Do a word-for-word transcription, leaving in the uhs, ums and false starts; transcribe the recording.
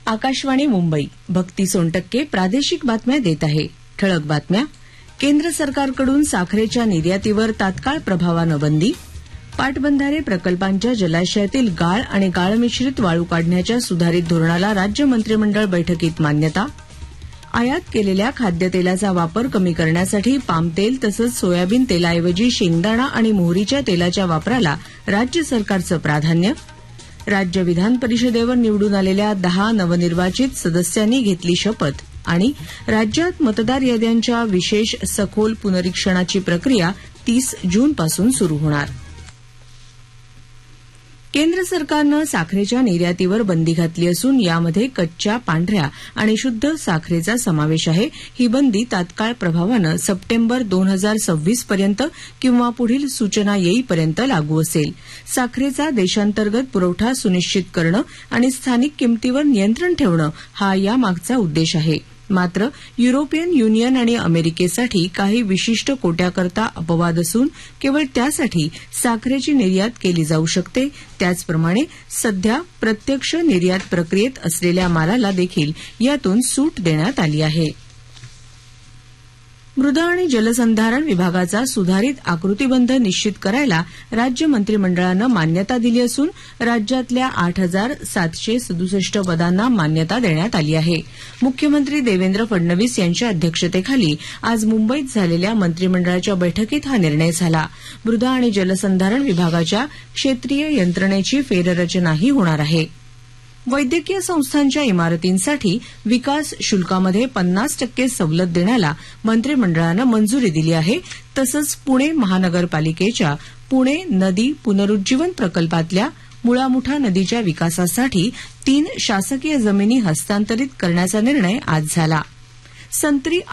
आकाशवाणी मुंबई. भक्ती सोनटक्के प्रादेशिक बातम्या देत आहे. ठळक बातम्या. केंद्र सरकारकडून साखरेच्या निर्यातीवर तात्काळ प्रभावानं बंदी. पाटबंधारे प्रकल्पांच्या जलाशयातील गाळ आणि गाळमिश्रित वाळू काढण्याच्या सुधारित धोरणाला राज्य मंत्रिमंडळ बैठकीत मान्यता. आयात केलेल्या खाद्यतेलाचा वापर कमी करण्यासाठी पामतेल तसंच सोयाबीन तेलाऐवजी शेंगदाणा आणि मोहरीच्या तेलाच्या वापराला राज्य सरकारचं प्राधान्य. राज्य विधान परिषदेवर निवडून आलेल्या दहा नवनिर्वाचित सदस्यांनी घेतली शपथ. आणि राज्यात मतदार याद्यांच्या विशेष सखोल पुनरीक्षणाची प्रक्रिया तीस जूनपासून सुरू होणार. केंद्र सरकारनं साखरेच्या निर्यातीवर बंदी घातली असून यामध्ये कच्च्या, पांढऱ्या आणि शुद्ध साखरेचा समावेश आहे. ही बंदी तात्काळ प्रभावानं सप्टेंबर दोन हजार सव्वीस पर्यंत किंवा पुढील सूचना येईपर्यंत लागू असेल. साखरेचा देशांतर्गत पुरवठा सुनिश्चित करणं आणि स्थानिक किमतीवर नियंत्रण ठेवणं हा यामागचा उद्देश आहे. मात्र युरोपियन युनियन आणि अमेरिकेसाठी काही विशिष्ट कोट्याकरता अपवाद असून केवळ त्यासाठी साखरेची निर्यात केली जाऊ शकते. त्याचप्रमाणे सध्या प्रत्यक्ष निर्यात प्रक्रियेत असलेल्या मालाला देखील यातून सूट देण्यात आली आहे. मृद आणि जलसंधारण विभागाचा सुधारित आकृतीबंध निश्चित करायला राज्य मंत्रिमंडळानं मान्यता दिली असून राज्यातल्या आठ हजार सातशे सदुसष्ट पदांना मान्यता देण्यात आली आहे. मुख्यमंत्री देवेंद्र फडणवीस यांच्या अध्यक्षतेखाली आज मुंबईत झालेल्या मंत्रिमंडळाच्या बैठकीत हा निर्णय झाला. मृद आणि जलसंधारण विभागाच्या क्षेत्रीय यंत्रणेची फेररचनाही होणार आहे. वैद्यकीय संस्थांच्या इमारतींसाठी विकास शुल्कामध्ये पन्नास टक्के सवलत देण्याला मंत्रिमंडळानं मंजुरी दिली आहे. तसंच पुणे महानगरपालिकेच्या पुणे नदी पुनरुज्जीवन प्रकल्पातल्या मुळामुठा नदीच्या विकासासाठी तीन शासकीय जमिनी हस्तांतरित करण्याचा निर्णय आज झाला. संत्री